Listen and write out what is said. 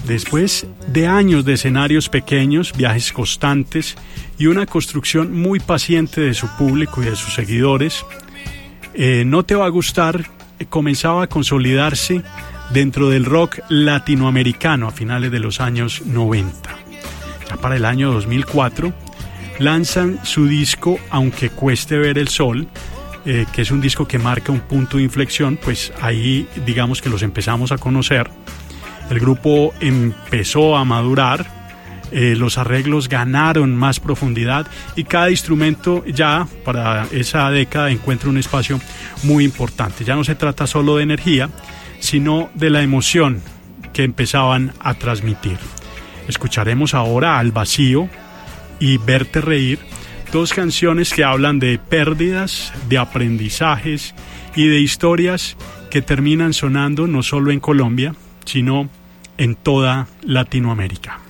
Después de años de escenarios pequeños, viajes constantes y una construcción muy paciente de su público y de sus seguidores, No te va a gustar comenzaba a consolidarse dentro del rock latinoamericano a finales de los años 90. Ya para el año 2004 lanzan su disco Aunque cueste ver el sol, que es un disco que marca un punto de inflexión, pues ahí digamos que los empezamos a conocer. El grupo empezó a madurar, los arreglos ganaron más profundidad y cada instrumento ya para esa década encuentra un espacio muy importante. Ya no se trata solo de energía, sino de la emoción que empezaban a transmitir. Escucharemos ahora Al Vacío y Verte Reír, dos canciones que hablan de pérdidas, de aprendizajes y de historias que terminan sonando no solo en Colombia, sino en toda Latinoamérica.